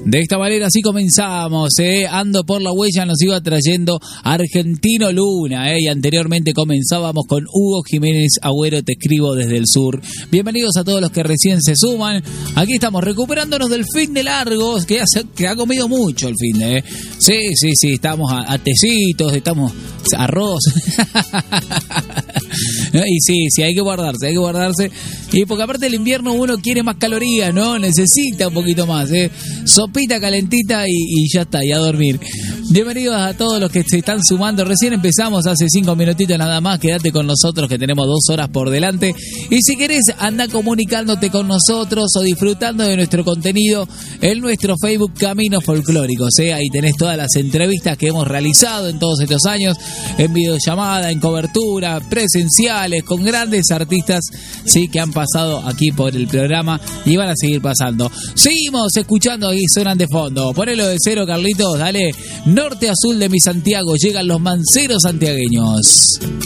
De esta manera así comenzamos, Ando por la huella nos iba trayendo Argentino Luna, y anteriormente comenzábamos con Hugo Jiménez Agüero, te escribo desde el sur. Bienvenidos a todos los que recién se suman. Aquí estamos recuperándonos del fin de largos, que ha comido mucho el fin de, Sí, estamos a tecitos, estamos a arroz. Y sí, hay que guardarse. Y porque aparte del invierno uno quiere más calorías, ¿no? Necesita un poquito más, Sopita calentita y ya está, y a dormir. Bienvenidos a todos los que se están sumando. Recién empezamos hace 5 minutitos nada más. Quédate con nosotros que tenemos 2 horas por delante. Y si querés, anda comunicándote con nosotros o disfrutando de nuestro contenido en nuestro Facebook Caminos Folclóricos, Ahí tenés todas las entrevistas que hemos realizado en todos estos años, en videollamada, en cobertura, presenciales, con grandes artistas, que han pasado aquí por el programa y van a seguir pasando. Seguimos escuchando, ahí suenan de fondo. Ponelo de cero, Carlitos, dale. Norte a Azul de mi Santiago, llegan los manceros santiagueños.